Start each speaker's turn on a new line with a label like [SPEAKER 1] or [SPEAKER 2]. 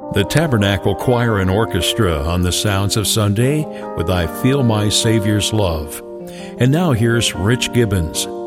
[SPEAKER 1] The Tabernacle Choir and Orchestra on the Sounds of Sunday with I Feel My Savior's Love. And now here's Rich Gibbons